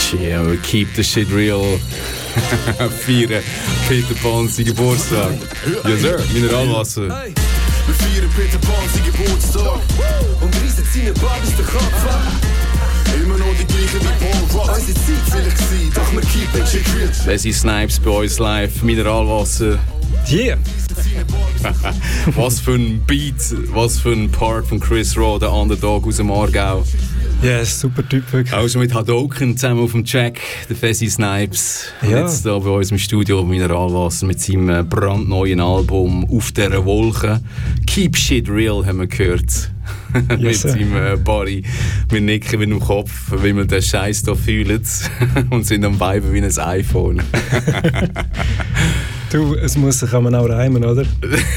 Yeah, we keep the shit real. Feiern Peter Pan sein Geburtstag. Ja, Sir, Mineralwasser. Hey, wir feiern Peter Pan sein Geburtstag. Und reissen seine Babys den Kopf ab. Immer noch die gleichen wie Paul Rock. Unsere Zeit vielleicht gewesen, doch wir keep the shit real. Wesley Snipes bei uns live, Mineralwasser. Yeah! Was für ein Beat, was für ein Part von Chris Raw, der Underdog aus dem Aargau. Ja, yes, super Typ wirklich. Auch schon mit Hadoken zusammen auf dem Track, der Wesley Snipes. Ja. Jetzt hier bei uns im Studio Mineralwasser mit seinem brandneuen Album «Auf dieser Wolke». «Keep Shit Real» haben wir gehört. Yes, mit seinem Body. Wir nicken mit dem Kopf, weil wir den Scheiß hier fühlen und sind am Viben wie ein iPhone. Du, es muss sich auch reimen, oder?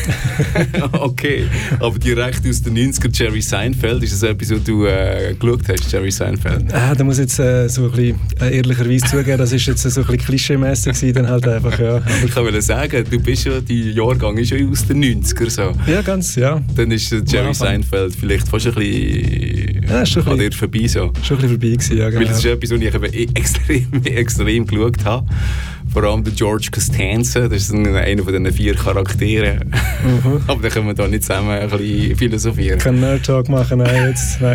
Okay, aber direkt aus den 90er Jerry Seinfeld, ist das etwas, was du geschaut hast, Jerry Seinfeld? Da muss ich jetzt so ein bisschen ehrlicherweise zugeben, das war jetzt so ein bisschen klischee-mässig, dann halt einfach, ja. Ich wollte sagen, du bist ja, dein Jahrgang ist ja aus den 90er so. Ja, ganz, ja. Dann ist Jerry Seinfeld vielleicht fast ein bisschen an dir vorbei so. Schon ein bisschen vorbei gewesen, ja, genau. Weil das ist etwas, was ich extrem geschaut habe. Vor allem der George Costanza, das ist einer von diesen 4 Charakteren. Mhm. Aber da können wir da nicht zusammen ein bisschen philosophieren. Kein Nerd-Talk machen, nein.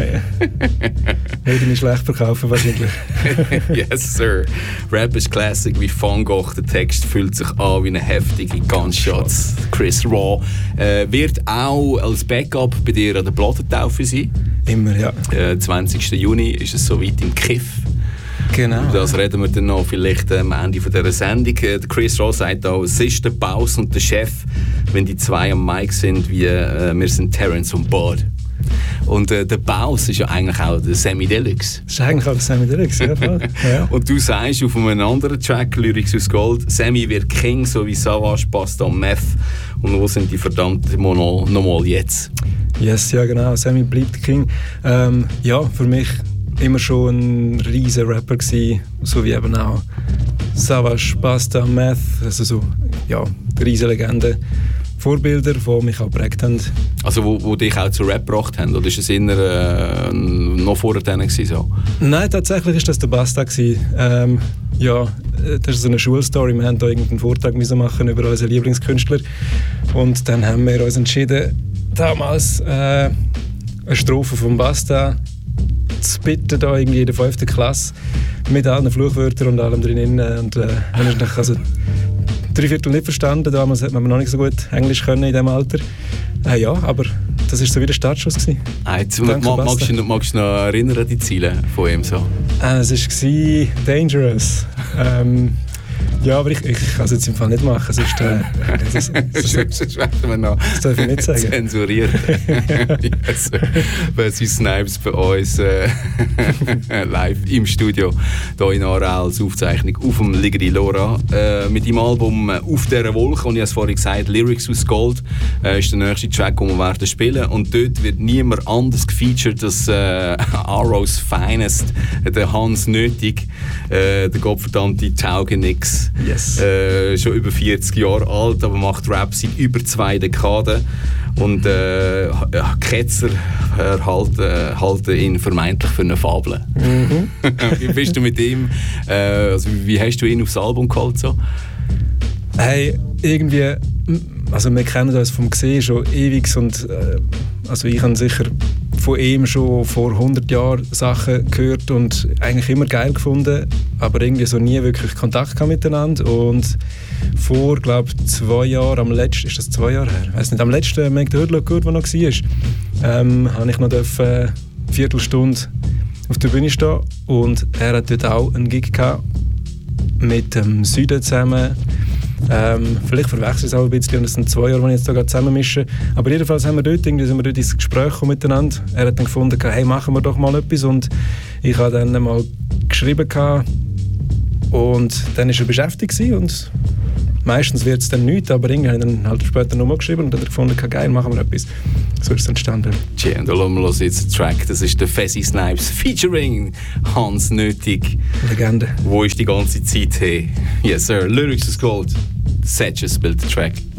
Würde mich schlecht verkaufen wahrscheinlich. Yes, sir. Rap ist Classic wie Van Gogh. Der Text fühlt sich an wie eine heftige Gunshots. Chris Raw wird auch als Backup bei dir an der Plattentaufe sein. Immer, ja. 20. Juni ist es soweit im Kiff. Genau. Das reden wir dann noch vielleicht am Ende dieser Sendung. Der Chris Raw sagt auch, es ist der Baus und der Chef, wenn die zwei am Mic sind, wie wir sind Terence und Bud. Und der Baus ist ja eigentlich auch der Sammy Deluxe. Das ist eigentlich auch der Sammy Deluxe, ja, voll. Ja. Und du sagst auf einem anderen Track, Lyrics aus Gold, Sammy wird King, so wie Savage, Pasta und Meth. Und wo sind die verdammten nochmal jetzt? Yes, ja genau, Sammy bleibt King. Ja, für mich immer schon ein riesen Rapper gewesen, so wie eben auch Savage, Pasta, Meth, also so, ja, riesen Legenden, Vorbilder, die mich auch geprägt haben. Also wo dich auch zu Rap gebracht haben, oder ist es eher noch vorher denen gewesen, so? Nein, tatsächlich ist das der Pasta gewesen. Ja, das ist so eine Schulstory, wir haben da irgendeinen Vortrag müssen machen über unseren Lieblingskünstler und dann haben wir uns entschieden, damals eine Strophe vom Pasta zu bitten, da irgendwie in der 5. Klasse mit allen Fluchwörtern und allem drin. Und habe ich also 3/4 nicht verstanden. Damals hat man noch nicht so gut Englisch können in diesem Alter. Ja, aber das war so wie der Startschuss gewesen. Magst du noch erinnern, die Ziele von ihm so? Es war Dangerous. Ja, aber ich kann es jetzt im Fall nicht machen, sonst werden wir noch das darf ich nicht sagen. Zensuriert. Yes, Wesley Snipes bei uns live im Studio hier in Aarau als Aufzeichnung auf dem Ligri Lora mit dem Album «Auf dieser Wolke», und ich habe es vorhin gesagt, «Lyrics aus Gold» ist der nächste Track, den wir werden spielen, und dort wird niemand anders gefeatured als Arrows Finest, der Hans Nötig, der gottverdammte Taugenix. Yes. Schon über 40 Jahre alt, aber macht Rap seit über 2 Dekaden. Und Ketzer halten ihn vermeintlich für eine Fabel. Mhm. Wie bist du mit ihm? Also wie hast du ihn aufs Album geholt? So? Hey, irgendwie, also wir kennen uns vom Gesehen schon ewig, und also ich habe sicher von ihm schon vor 100 Jahren Sachen gehört und eigentlich immer geil gefunden, aber irgendwie so nie wirklich Kontakt gehabt miteinander. Und vor, glaube ich, 2 Jahren, ist das 2 Jahre her? Ich weiss nicht, am letzten Make the Hood Look Good, der noch war, habe ich noch eine Viertelstunde auf der Bühne stehen, und er hat dort auch einen Gig gehabt mit dem Süden zusammen. Vielleicht verwechsel ich es auch ein bisschen, und es sind 2 Jahre, die ich jetzt hier zusammen mische. Aber jedenfalls sind wir dort ins Gespräch gekommen miteinander. Er hat dann gefunden, hey, machen wir doch mal etwas. Und ich habe dann mal geschrieben. Und dann war er beschäftigt. Und meistens wird es dann nichts, aber irgendwie habe ich dann halt später nochmal geschrieben und dann gefunden, geil, machen wir etwas. So ist es entstanden. Tja, und da hören wir jetzt einen Track. Das ist der Wesley Snipes featuring Hans Nötig. Legende. Wo ist die ganze Zeit her? Yes, sir. Lyrics is Gold. Setches spielt den Track.